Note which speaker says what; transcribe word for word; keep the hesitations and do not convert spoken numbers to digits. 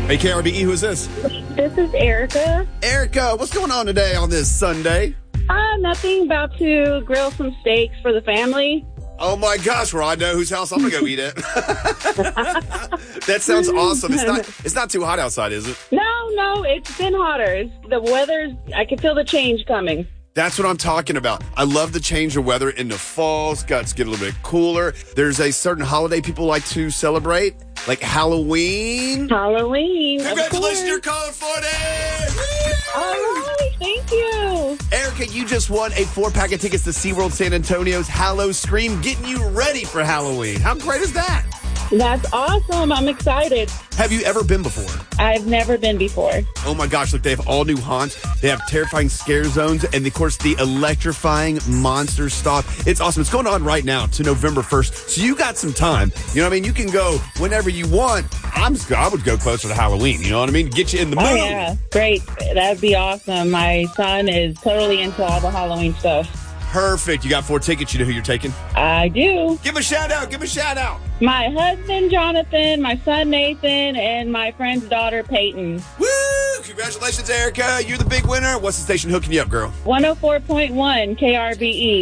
Speaker 1: Hey, K R B E, who is this?
Speaker 2: This is Erica.
Speaker 1: Erica, what's going on today on this Sunday?
Speaker 2: Uh, nothing. About to grill some steaks for the family.
Speaker 1: Oh, my gosh. Well, I know whose house I'm going to go eat at. That sounds awesome. It's not It's not too hot outside, is it?
Speaker 2: No, no, it's been hotter. It's, the weather's, I can feel the change coming.
Speaker 1: That's what I'm talking about. I love the change of weather into fall. It's got to get a little bit cooler. There's a certain holiday people like to celebrate, like Halloween.
Speaker 2: Halloween.
Speaker 1: Congratulations, you're calling for it.
Speaker 2: All right, thank you.
Speaker 1: Erica, you just won a four-pack of tickets to SeaWorld San Antonio's Hallow Scream, getting you ready for Halloween. How great is that?
Speaker 2: That's awesome. I'm excited.
Speaker 1: Have you ever been before?
Speaker 2: I've never been before.
Speaker 1: Oh, my gosh. Look, they have all new haunts. They have terrifying scare zones. And, of course, the electrifying monster stuff. It's awesome. It's going on right now to November first. So you got some time. You know what I mean? You can go whenever you want. I'm, I would go closer to Halloween. You know what I mean? Get you in the mood.
Speaker 2: Oh, yeah. Great. That'd be awesome. My son is totally into all the Halloween stuff.
Speaker 1: Perfect. You got four tickets. You know who you're taking?
Speaker 2: I do.
Speaker 1: Give him a shout out. Give him a shout out.
Speaker 2: My husband, Jonathan, my son, Nathan, and my friend's daughter, Peyton.
Speaker 1: Woo! Congratulations, Erica. You're the big winner. What's the station hooking you up, girl?
Speaker 2: one oh four point one K R B E.